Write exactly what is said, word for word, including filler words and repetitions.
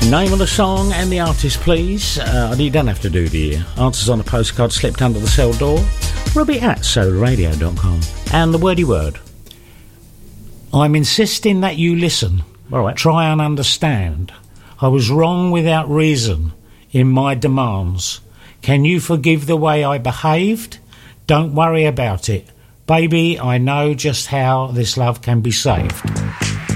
Name of the song and the artist, please. Uh, you don't have to do the answers on a postcard slipped under the cell door. Robbie at solar radio dot com. And the wordy word. I'm insisting that you listen. All right. Try and understand. I was wrong without reason in my demands. Can you forgive the way I behaved? Don't worry about it. Baby, I know just how this love can be saved.